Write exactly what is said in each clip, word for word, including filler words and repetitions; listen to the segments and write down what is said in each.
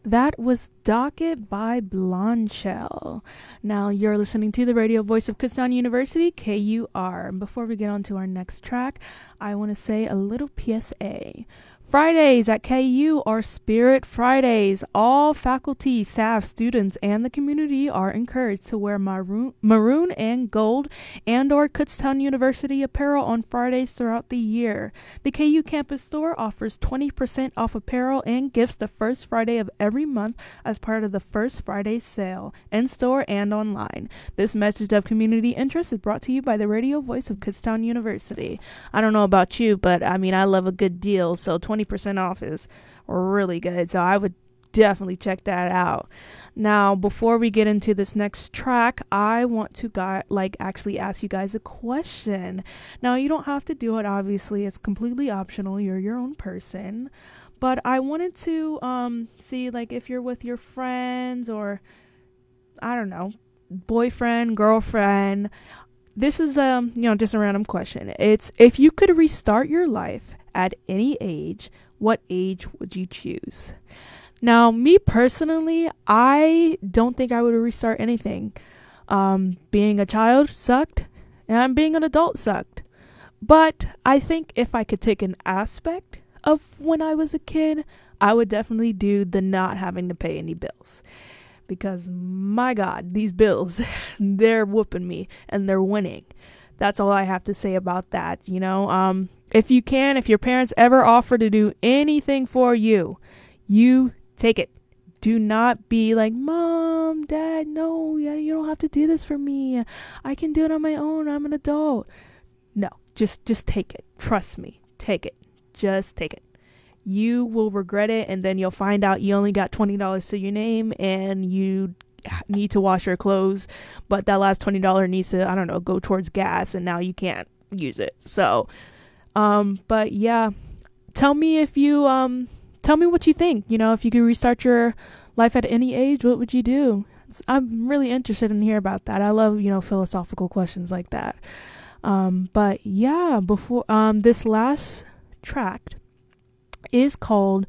That was Docket by Blondshell. Now you're listening to the radio voice of Kutztown University, K U R. And before we get on to our next track, I want to say a little P S A. Fridays at K U are Spirit Fridays. All faculty, staff, students, and the community are encouraged to wear maroon, maroon and gold and or Kutztown University apparel on Fridays throughout the year. The K U campus store offers twenty percent off apparel and gifts the first Friday of every month as part of the First Friday sale, in-store and online. This message of community interest is brought to you by the radio voice of Kutztown University. I don't know about you, but I mean, I love a good deal, so twenty percent off is really good, so I would definitely check that out. Now, before we get into this next track, I want to got, like actually ask you guys a question. Now, you don't have to do it, obviously. It's completely optional. You're your own person. But I wanted to um see, like, if you're with your friends or, I don't know, boyfriend, girlfriend. This is, um you know, just a random question. It's, if you could restart your life at any age, what age would you choose? Now, me personally, I don't think I would restart anything. Um, being a child sucked, and being an adult sucked. But I think if I could take an aspect of when I was a kid, I would definitely do the not having to pay any bills. Because, my God, these bills, they're whooping me, and they're winning. That's all I have to say about that, you know. Um, if you can, if your parents ever offer to do anything for you, you take it. Do not be like, Mom, Dad, no, you don't have to do this for me. I can do it on my own. I'm an adult. No, just just take it. Trust me. Take it. Just take it. You will regret it, and then you'll find out you only got twenty dollars to your name, and you need to wash your clothes, but that last twenty dollars needs to, I don't know, go towards gas, and now you can't use it. So, um, but yeah, tell me if you, um, tell me what you think. You know, if you could restart your life at any age, what would you do? It's, I'm really interested in hear about that. I love, you know, philosophical questions like that. Um, but yeah, before, um, this last track is called,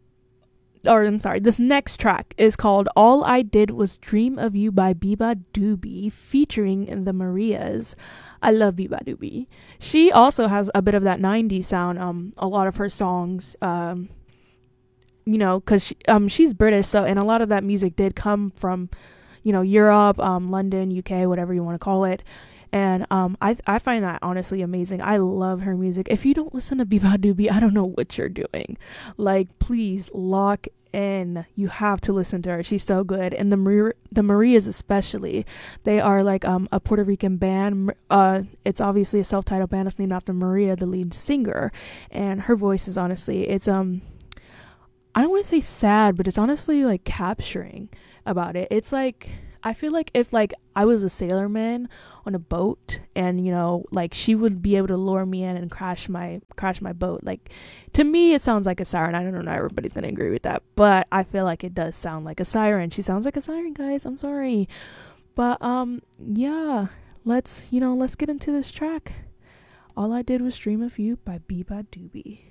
or I'm sorry, this next track is called All I Did Was Dream of You by Biba Doobie, featuring the Marias. I love Biba Doobie. She also has a bit of that nineties sound. Um, a lot of her songs, um, you know, because she, um, she's British, so, and a lot of that music did come from, you know, Europe, um, London, U K, whatever you want to call it. And um, I I find that honestly amazing. I love her music. If you don't listen to Biba Doobie, I don't know what you're doing. Like, please lock in. You have to listen to her. She's so good. And the Mar- the Marias especially, they are like um a Puerto Rican band. Uh, it's obviously a self-titled band. It's named after Maria, the lead singer. And her voice is honestly, it's um, I don't want to say sad, but it's honestly like capturing about it. It's like, I feel like if like I was a sailorman on a boat, and you know, like she would be able to lure me in and crash my crash my boat. Like, to me it sounds like a siren. I don't know, everybody's gonna agree with that, but I feel like it does sound like a siren. She sounds like a siren, guys. I'm sorry. But um yeah, let's, you know, let's get into this track. All I Did Was Dream of You by Biba Doobie.